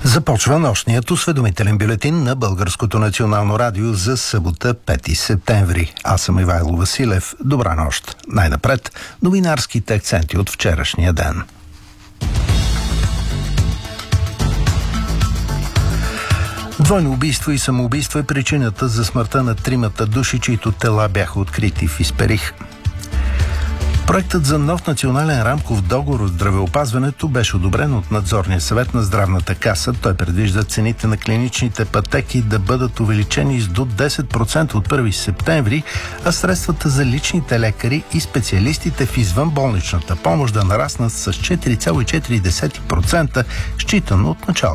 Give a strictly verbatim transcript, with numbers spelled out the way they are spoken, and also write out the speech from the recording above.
Започва нощният осведомителен бюлетин на Българското национално радио за събота, пети септември. Аз съм Ивайло Василев. Добра нощ. Най-напред новинарските акценти от вчерашния ден. Двойно убийство и самоубийство е причината за смъртта на тримата души, чието тела бяха открити в Исперих. Проектът за нов национален рамков договор от здравеопазването беше одобрен от надзорния съвет на Здравната каса. Той предвижда цените на клиничните пътеки да бъдат увеличени с до десет процента от първи септември, а средствата за личните лекари и специалистите в извънболничната помощ да нараснат с четири цяло и четири процента, считано от началото